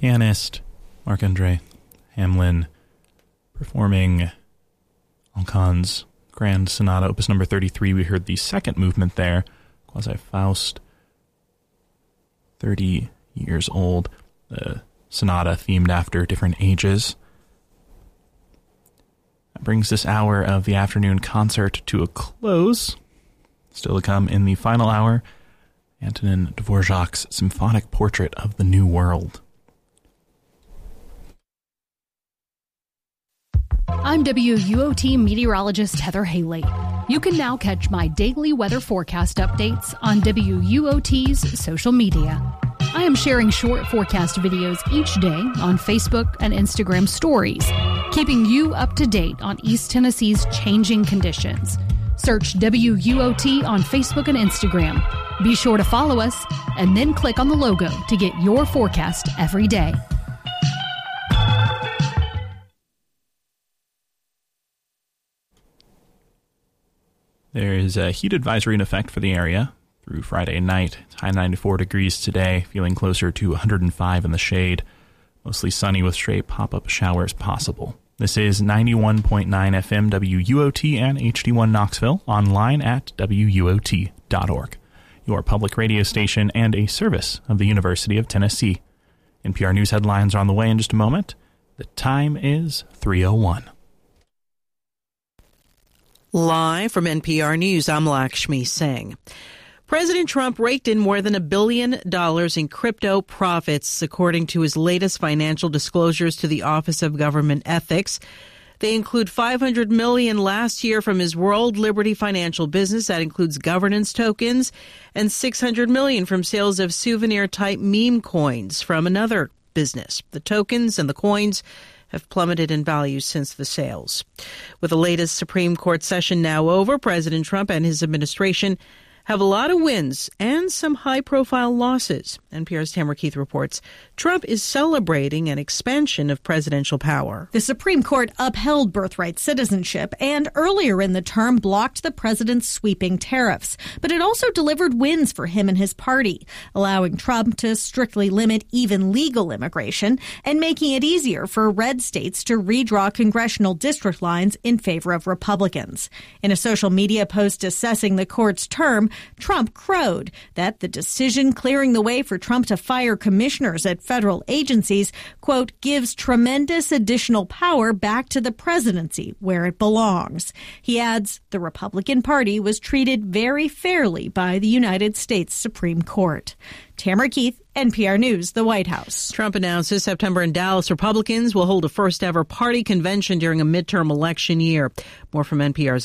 pianist Marc-André Hamelin performing Alcan's Grand Sonata, Opus number 33. We heard the second movement there, Quasi-Faust, 30 years old. The sonata themed after different ages. That brings this hour of the afternoon concert to a close. Still to come in the final hour, Antonin Dvorak's symphonic portrait of the New World. I'm WUOT meteorologist Heather Haley. You can now catch my daily weather forecast updates on WUOT's social media. I am sharing short forecast videos each day on Facebook and Instagram stories, keeping you up to date on East Tennessee's changing conditions. Search WUOT on Facebook and Instagram. Be sure to follow us and then click on the logo to get your forecast every day. There is a heat advisory in effect for the area through Friday night. It's high 94 degrees today, feeling closer to 105 in the shade. Mostly sunny with stray pop-up showers possible. This is 91.9 FM WUOT and HD1 Knoxville, online at WUOT.org. Your public radio station and a service of the University of Tennessee. NPR News headlines are on the way in just a moment. The time is 3:01. Live from NPR News, I'm Lakshmi Singh. President Trump raked in more than $1 billion in crypto profits, according to his latest financial disclosures to the Office of Government Ethics. They include $500 million last year from his World Liberty financial business. That includes governance tokens, and $600 million from sales of souvenir-type meme coins from another business. The tokens and the coins have plummeted in value since the sales. With the latest Supreme Court session now over, President Trump and his administration have a lot of wins and some high-profile losses. NPR's Tamara Keith reports Trump is celebrating an expansion of presidential power. The Supreme Court upheld birthright citizenship and earlier in the term blocked the president's sweeping tariffs. But it also delivered wins for him and his party, allowing Trump to strictly limit even legal immigration and making it easier for red states to redraw congressional district lines in favor of Republicans. In a social media post assessing the court's term, Trump crowed that the decision clearing the way for Trump to fire commissioners at federal agencies, quote, gives tremendous additional power back to the presidency where it belongs. He adds the Republican Party was treated very fairly by the United States Supreme Court. Tamara Keith, NPR News, the White House. Trump announces September in Dallas, Republicans will hold a first-ever party convention during a midterm election year. More from NPR's